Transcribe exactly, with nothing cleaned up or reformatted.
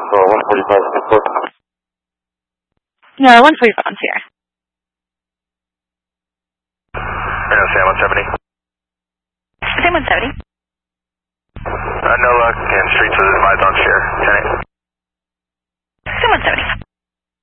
for one forty-five support. No, one forty-five on Sierra. No, Sam one seventy. Sam one seventy. Uh, no luck, and streets was advised on share. ten eight. Sam one seventy.